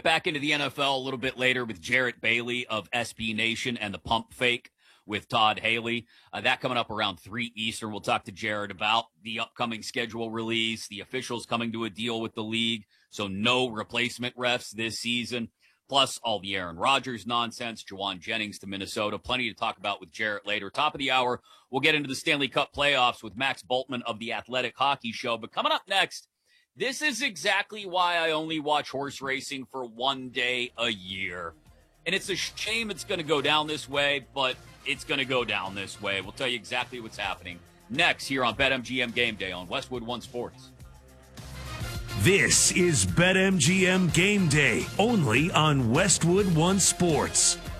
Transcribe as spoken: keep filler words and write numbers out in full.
back into the N F L a little bit later with Jarrett Bailey of S B Nation and the Pump Fake with Todd Haley. Uh, that coming up around three Eastern. We'll talk to Jarrett about the upcoming schedule release, the officials coming to a deal with the league, so no replacement refs this season, plus all the Aaron Rodgers nonsense, Juwan Jennings to Minnesota. Plenty to talk about with Jarrett later. Top of the hour, we'll get into the Stanley Cup playoffs with Max Bultman of the Athletic Hockey Show. But coming up next, this is exactly why I only watch horse racing for one day a year. And it's a shame it's going to go down this way, but it's going to go down this way. We'll tell you exactly what's happening next here on BetMGM Game Day on Westwood One Sports. This is BetMGM Game Day, only on Westwood One Sports.